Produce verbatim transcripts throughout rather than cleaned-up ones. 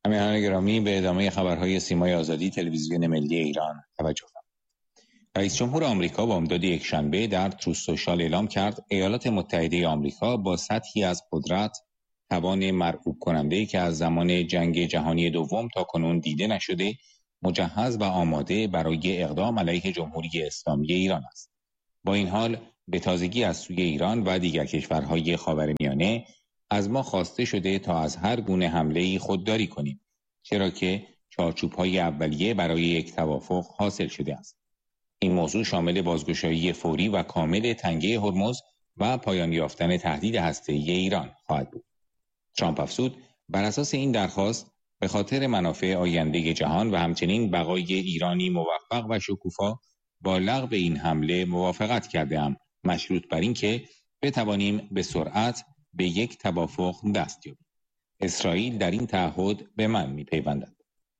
همراهان گرامی، به ادامه خبرهای سیمای آزادی تلویزیون ملی ایران توجه فرمایید. رئیس جمهور آمریکا با امداد یکشنبه در تروث سوشال اعلام کرد ایالات متحده آمریکا با سطحی از قدرت، توان مرعوب کننده که از زمان جنگ جهانی دوم تا کنون دیده نشده، مجهز و آماده برای اقدام علیه جمهوری اسلامی ایران است. با این حال به تازگی از سوی ایران و دیگر کشورهای خاورمیانه از ما خواسته شده تا از هر گونه حمله‌ای خودداری کنیم، چرا که چارچوب‌های اولیه برای یک توافق حاصل شده است. این موضوع شامل بازگشایی فوری و کامل تنگه هرمز و پایان یافتن تهدید هسته‌ای ایران خواهد بود. ترامپ افزود بر اساس این درخواست به خاطر منافع آینده جهان و همچنین بقای ایرانی موفق و شکوفا با لغو این حمله موافقت کرده‌ام، مشروط بر این که بتوانیم به سرعت به یک توافق دست یابیم. اسرائیل در این تعهد به من می‌پیوندد.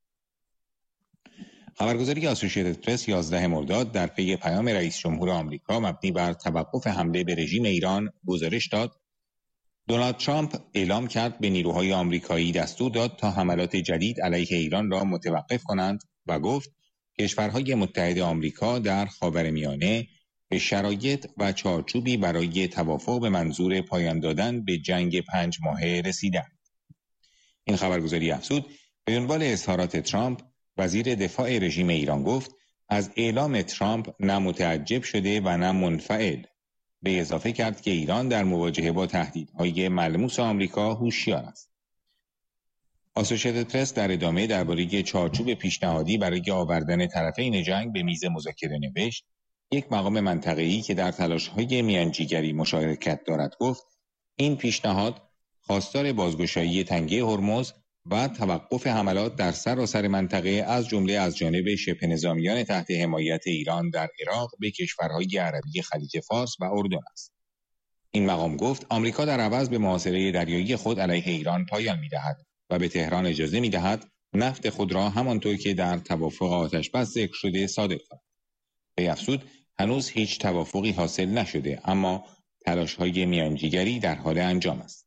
خبرگزاری آسوشیتد پرس یازده مرداد در پی پیام رئیس جمهور آمریکا مبنی بر توقف حمله به رژیم ایران گزارش داد: دونالد ترامپ اعلام کرد به نیروهای آمریکایی دستور داد تا حملات جدید علیه ایران را متوقف کنند و گفت کشورهای متحد آمریکا در خاورمیانه به شرایط و چارچوبی برای توافق به منظور پایان دادن به جنگ پنج ماهه رسیدند. این خبرگزاری افزود به دنبال اظهارات ترامپ، وزیر دفاع رژیم ایران گفت از اعلام ترامپ نه متعجب شده و نه منفعل. به اضافه کرد که ایران در مواجهه با تهدیدهای ملموس آمریکا هوشیار است. آسوشیتد پرس در ادامه درباره چارچوب پیشنهادی برای آوردن طرفین جنگ به میز مذاکره نوشت: یک مقام منطقه‌ای که در تلاش‌های میانجیگری مشارکت دارد گفت این پیشنهاد خواستار بازگشایی تنگه هرمز و توقف حملات در سراسر منطقه از جمله از جانب شبه نظامیان تحت حمایت ایران در عراق به کشورهای عربی خلیج فارس و اردن است. این مقام گفت آمریکا در عوض به محاصره دریایی خود علیه ایران پایان می‌دهد و به تهران اجازه می‌دهد نفت خود را همانطور که در توافق آتش‌بس ذکر شده صادر کند. وی افزود هنوز هیچ توافقی حاصل نشده، اما تلاش‌های میانجیگری در حال انجام است.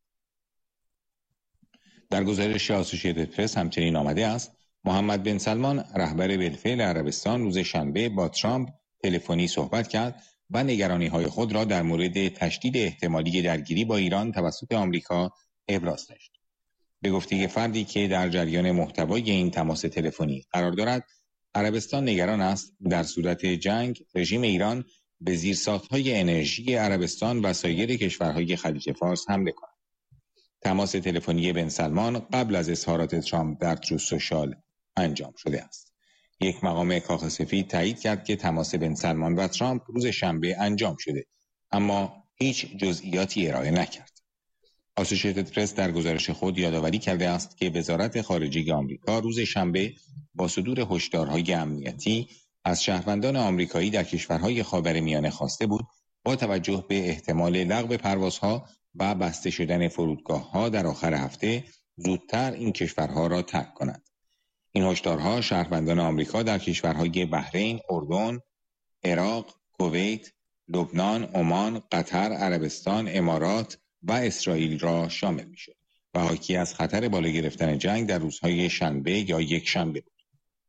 در گزارش آسوشیتد پرس همچنین آمده است محمد بن سلمان رهبر بالفعل عربستان روز شنبه با ترامپ تلفنی صحبت کرد و نگرانی‌های خود را در مورد تشدید احتمالی درگیری با ایران توسط آمریکا ابراز داشت. به گفته فردی که در جریان محتوای این تماس تلفنی قرار دارد، عربستان نگران است در صورت جنگ رژیم ایران به زیرساخت‌های انرژی عربستان و سایر کشورهای خلیج فارس حمله کند. تماس تلفنی بن سلمان قبل از اظهارات ترامپ در تروث سوشال انجام شده است. یک مقام کاخ سفید تایید کرد که تماس بن سلمان و ترامپ روز شنبه انجام شده، اما هیچ جزئیاتی ارائه نکرد. آسوشیتد پرس در گزارش خود یادآوری کرده است که وزارت خارجه آمریکا روز شنبه با صدور هشدارهای امنیتی از شهروندان آمریکایی در کشورهای خاورمیانه خواسته بود با توجه به احتمال لغو پروازها و بسته شدن فرودگاه‌ها در آخر هفته زودتر این کشورها را ترک کنند. این هشدارها شهروندان آمریکا در کشورهای بحرین، اردن، عراق، کویت، لبنان، عمان، قطر، عربستان، امارات و اسرائیل را شامل می‌شد و حاکی از خطر بالا گرفتن جنگ در روزهای شنبه یا یک شنبه بود.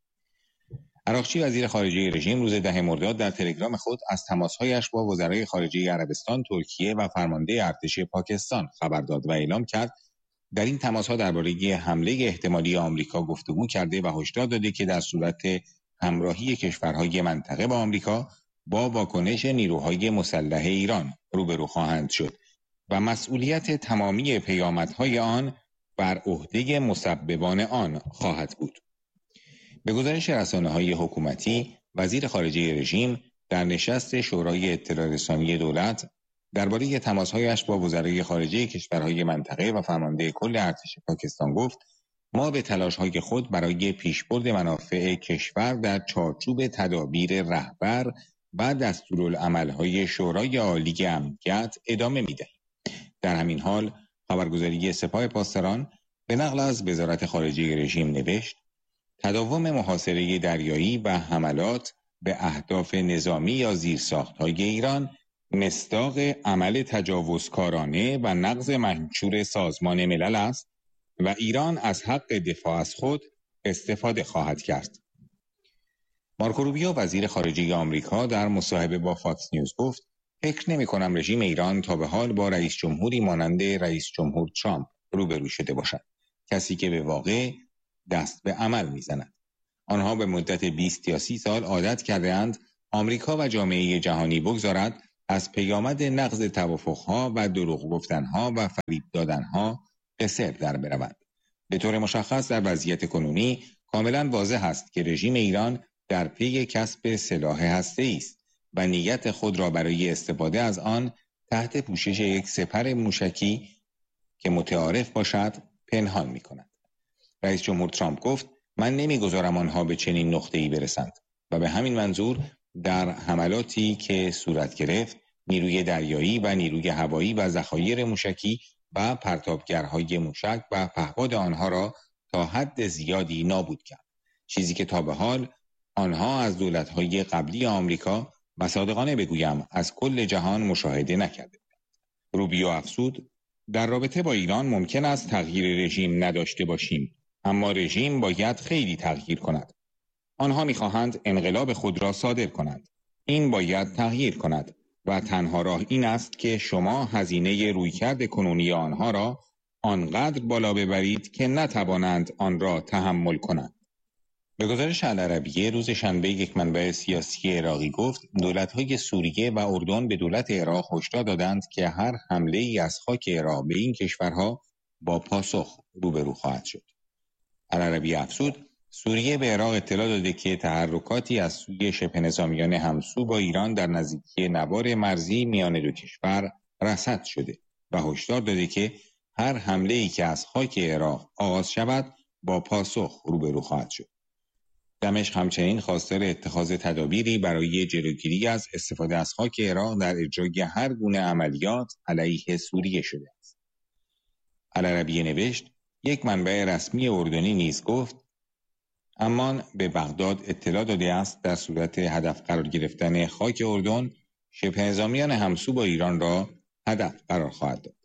عراقچی وزیر خارجه رژیم روز ده مرداد در تلگرام خود از تماس‌هایش با وزرای خارجه عربستان، ترکیه و فرمانده ارتش پاکستان خبر داد و اعلام کرد در این تماس‌ها درباره حمله احتمالی آمریکا گفتگو کرده و هشدار داده که در صورت همراهی کشورهای منطقه با آمریکا با واکنش نیروهای مسلح ایران روبرو خواهند شد و مسئولیت تمامی پیامدهای آن بر عهده مسببان آن خواهد بود. به گزارش رسانه‌های حکومتی، وزیر خارجه رژیم در نشست شورای اطلاع رسانی دولت درباره تماس‌هایش با وزرای خارجه کشورهای منطقه و فرمانده کل ارتش پاکستان گفت ما به تلاش‌های خود برای پیشبرد منافع کشور در چارچوب تدابیر رهبر و دستورالعمل‌های شورای عالی امنیت ادامه می‌دهیم. در همین حال خبرگزاری سپاه پاسداران به نقل از وزارت خارجه رژیم نوشت تداوم محاصره دریایی و حملات به اهداف نظامی یا زیرساخت‌های ایران مصداق عمل تجاوزکارانه و نقض منشور سازمان ملل است و ایران از حق دفاع از خود استفاده خواهد کرد. مارکو روبیو وزیر خارجه آمریکا در مصاحبه با فاکس نیوز گفت: فکر نمی کنم رژیم ایران تا به حال با رئیس جمهوری مانند رئیس جمهور ترامپ روبرو شده باشد، کسی که به واقع دست به عمل میزند. آنها به مدت بیست یا سی سال عادت کرده‌اند آمریکا و جامعه جهانی بگذارد از پیامد نقض توافقها و دروغ گفتنها و فریب دادنها قصر در بروند. به طور مشخص در وضعیت کنونی کاملا واضح است که رژیم ایران در پی کسب سلاح هسته‌ای است و نیت خود را برای استفاده از آن تحت پوشش یک سپر موشکی که متعارف باشد پنهان می‌کند. رئیس جمهور ترامپ گفت: من نمیگذارم آنها به چنین نقطه‌ای برسند و به همین منظور در حملاتی که صورت گرفت نیروی دریایی و نیروی هوایی و ذخایر موشکی و پرتابگرهای موشک و پهپاد آنها را تا حد زیادی نابود کرد، چیزی که تا به حال آنها از دولت‌های قبلی آمریکا و صادقانه بگویم از کل جهان مشاهده نکرده. روبیو افزود: در رابطه با ایران ممکن است تغییر رژیم نداشته باشیم، اما رژیم باید خیلی تغییر کند. آنها می‌خواهند انقلاب خود را صادر کنند. این باید تغییر کند و تنها راه این است که شما هزینه رویکرد کنونی آنها را آنقدر بالا ببرید که نتوانند آن را تحمل کنند. به گزارش العربیه روز شنبه یک منبع سیاسی عراقی گفت دولت‌های سوریه و اردن به دولت عراق هشدار دادند که هر حمله‌ای از خاک عراق به این کشورها با پاسخ روبرو خواهد شد. العربیه افزود: سوریه به عراق اطلاع داده که تحرکاتی از سوی شبه نظامیان همسو با ایران در نزدیکی نوار مرزی میان دو کشور رصد شده و هشدار داده که هر حمله‌ای که از خاک عراق آغاز شود با پاسخ روبرو خواهد شد. دمشق همچنین خواستار اتخاذ تدابیری برای جلوگیری از استفاده از خاک عراق در اجرای هر گونه عملیات علیه سوریه شده است. العربیه نوشت: یک منبع رسمی اردنی نیز گفت امان به بغداد اطلاع داده است در صورت هدف قرار گرفتن خاک اردن شبه نظامیان همسو با ایران را هدف قرار خواهد داد.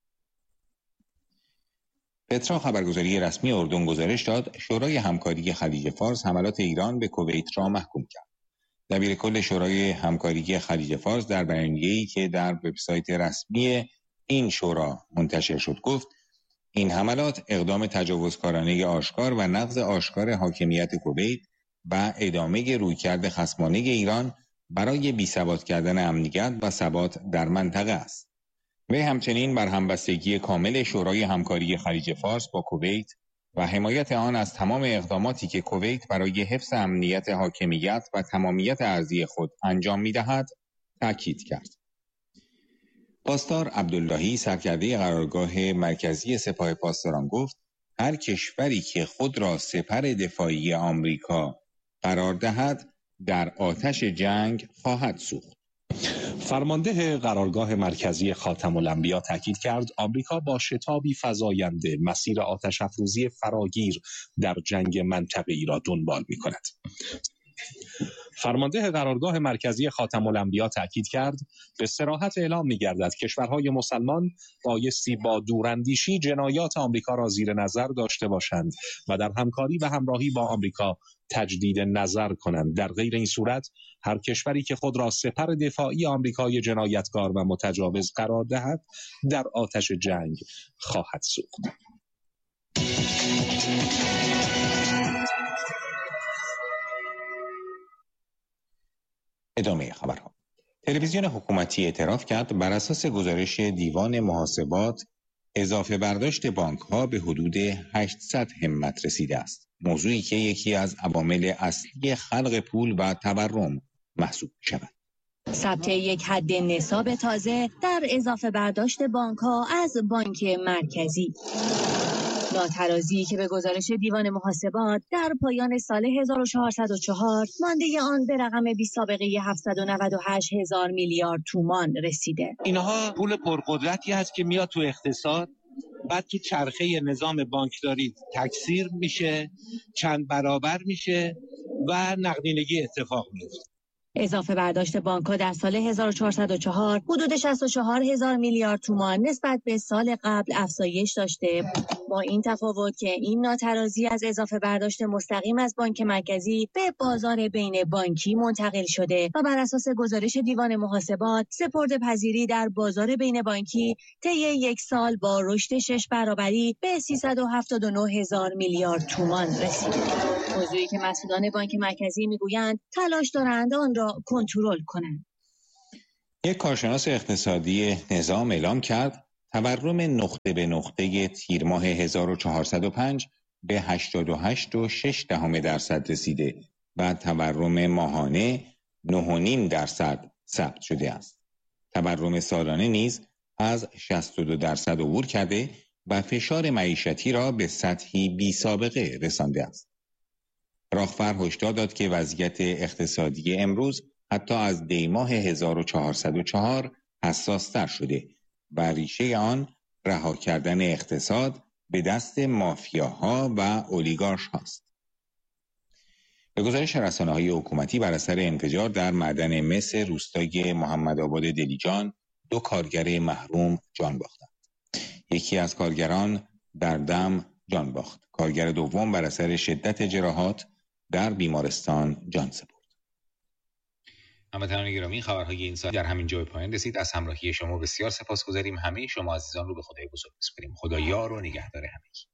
پترا خبرگزاری رسمی اردن گزارش داد شورای همکاری خلیج فارس حملات ایران به کویت را محکوم کرد. دبیر کل شورای همکاری خلیج فارس در بیانیه‌ای که در وبسایت رسمی این شورا منتشر شد گفت این حملات اقدام تجاوزکارانه آشکار و نقض آشکار حاکمیت کویت و ادامه رویکرد خصمانه ایران برای بی‌ثبات کردن امنیت و ثبات در منطقه است. وی همچنین بر همبستگی کامل شورای همکاری خلیج فارس با کویت و حمایت آن از تمام اقداماتی که کویت برای حفظ امنیت حاکمیت و تمامیت ارضی خود انجام می‌دهد تاکید کرد. پاسدار عبداللهی سرکرده قرارگاه مرکزی سپاه پاسداران گفت هر کشوری که خود را سپر دفاعی آمریکا قرار دهد در آتش جنگ خواهد سوخت. فرمانده قرارگاه مرکزی خاتم الانبیا تاکید کرد آمریکا با شتابی فزاینده مسیر آتش افروزی فراگیر در جنگ منطقه‌ای را دنبال می‌کند. فرمانده قرارگاه مرکزی خاتم الانبیا تاکید کرد به صراحت اعلام می‌گردد کشورهای مسلمان بایستی با دوراندیشی جنایات آمریکا را زیر نظر داشته باشند و در همکاری و همراهی با آمریکا تجدید نظر کنند. در غیر این صورت هر کشوری که خود را سپر دفاعی آمریکای جنایتکار و متجاوز قرار دهد در آتش جنگ خواهد سوخت. ادامه خبرها. تلویزیون حکومتی اعتراف کرد بر اساس گزارش دیوان محاسبات اضافه برداشت بانک‌ها به حدود هشتصد همت رسیده است. موضوعی که یکی از عوامل اصلی خلق پول و تورم محسوب شود. ثبت یک حد نصاب تازه در اضافه برداشت بانک‌ها از بانک مرکزی. ناترازی که به گزارش دیوان محاسبات در پایان سال هزار و چهارصد و چهار مانده آن به رقم بی سابقه هفتصد و نود و هشت هزار میلیارد تومان رسیده. اینها پول پرقدرتی هست که میاد تو اقتصاد، بعد تو چرخه نظام بانکداری تکثیر میشه، چند برابر میشه و نقدینگی اتفاق میفته. اضافه برداشت بانک‌ها در سال هزار و چهارصد و چهار حدود شصت و چهار هزار میلیارد تومان نسبت به سال قبل افزایش داشته، با این تفاوت که این ناترازی از اضافه برداشت مستقیم از بانک مرکزی به بازار بین بانکی منتقل شده و بر اساس گزارش دیوان محاسبات سپرده‌پذیری در بازار بین بانکی طی یک سال با رشد شش برابری به سیصد و هفتاد و نه هزار میلیارد تومان رسید. موضوعی که مسئولان بانک مرکزی میگویند تلاش دارند آن را کنترل کنند. یک کارشناس اقتصادی نظام اعلام کرد تورم نقطه به نقطه تیر ماه هزار و چهارصد و پنج به هشتاد و هشت و شش دهم درصد رسیده و تورم ماهانه نه و نیم درصد ثبت شده است. تورم سالانه نیز از شصت و دو درصد عبور کرده و فشار معیشتی را به سطحی بی سابقه رسانده است. راهفر هشدار داد که وضعیت اقتصادی امروز حتی از دیماه هزار و چهارصد و چهار حساس‌تر شده و ریشه آن رها کردن اقتصاد به دست مافیاها و اولیگارش هاست. به گزارش رسانه‌های حکومتی بر اثر انفجار در معدن مس روستای محمدآباد دلیجان دو کارگر محروم جان باختند. یکی از کارگران در دم جان باخت. کارگر دوم بر اثر شدت جراحات در بیمارستان جان سپرد. هموطنان گرامی، خبرهای این ساعت در همین جای پایان رسید. از همراهی شما بسیار سپاسگزاریم. همه شما عزیزان رو به خدای بزرگ می‌سپاریم. خدا یار و نگهدار همگی.